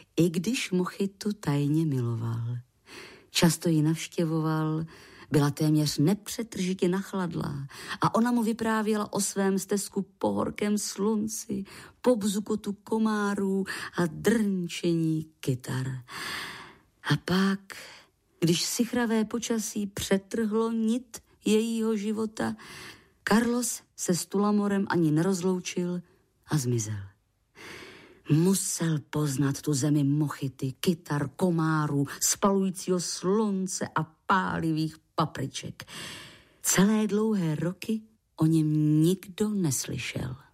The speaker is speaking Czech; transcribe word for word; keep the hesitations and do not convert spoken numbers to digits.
i když Mochitu tajně miloval. Často ji navštěvoval, byla téměř nepřetržitě nachladlá a ona mu vyprávěla o svém stezku po horkém slunci, po bzukotu komárů a drnčení kytar. A pak, když sichravé počasí přetrhlo nit jejího života, Carlos se s Tulamorem ani nerozloučil a zmizel. Musel poznat tu zemi Mochity, kytar, komárů, spalujícího slunce a pálivých papriček. Celé dlouhé roky o něm nikdo neslyšel.